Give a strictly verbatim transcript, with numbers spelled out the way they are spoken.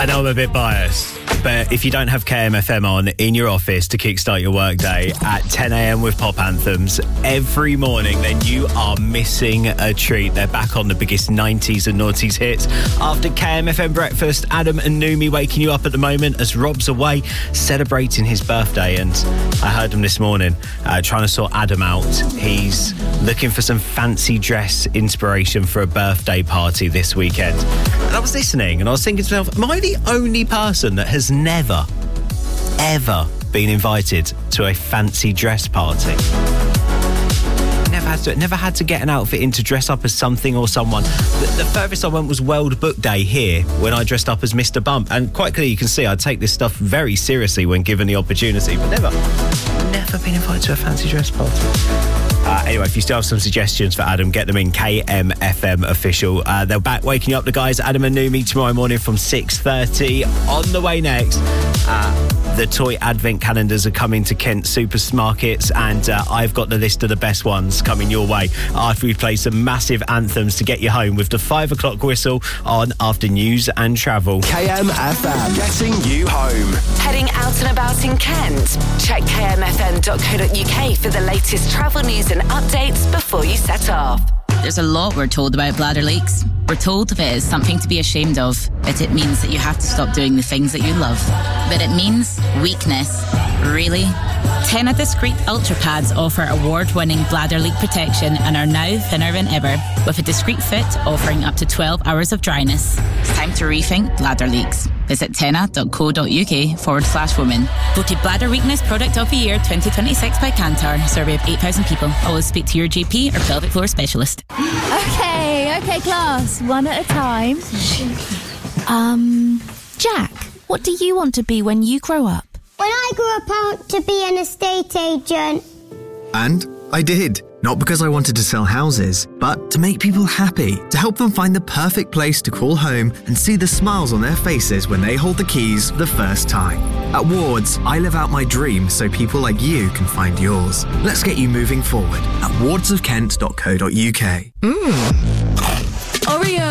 I know I'm a bit biased, but if you don't have K M F M on in your office to kickstart your workday at ten a.m. with pop anthems every morning, then you are missing a treat. They're back on the biggest nineties and noughties hits. After K M F M breakfast, Adam and Numi waking you up at the moment as Rob's away celebrating his birthday. And I heard him this morning uh, trying to sort Adam out. He's looking for some fancy dress inspiration for a birthday party this weekend. And I was listening and I was thinking to myself, am I the only person that has never, ever been invited to a fancy dress party? Never had to, never had to get an outfit in to dress up as something or someone. The, the furthest I went was World Book Day here when I dressed up as Mister Bump. And quite clearly you can see I take this stuff very seriously when given the opportunity, but never, never been invited to a fancy dress party. Uh, anyway, if you still have some suggestions for Adam, get them in K M F M official. Uh, they're back waking up the guys, Adam and Numi, tomorrow morning from six thirty. On the way next, uh, the toy advent calendars are coming to Kent supermarkets, and uh, I've got the list of the best ones coming your way after we play some massive anthems to get you home with the five o'clock whistle on after news and travel. K M F M, getting you home. Heading out and about in Kent? Check k m f m dot co dot u k for the latest travel news and updates before you set off. There's a lot we're told about bladder leaks. We're told if it is something to be ashamed of, but it means that you have to stop doing the things that you love. But it means weakness. Really? Tena Discreet Ultra Pads offer award-winning bladder leak protection and are now thinner than ever, with a discreet fit offering up to twelve hours of dryness. It's time to rethink bladder leaks. Visit tena.co.uk forward slash women. Voted Bladder Weakness Product of the Year twenty twenty-six by Kantar. Survey of eight thousand people. Always speak to your G P or pelvic floor specialist. Okay, okay, class. One at a time. Um, Jack, what do you want to be when you grow up? When I grew up, I want to be an estate agent. And I did. Not because I wanted to sell houses, but to make people happy, to help them find the perfect place to call home and see the smiles on their faces when they hold the keys for the first time. At Wards, I live out my dream so people like you can find yours. Let's get you moving forward at wards of kent dot co dot u k. Mmm. Oreo.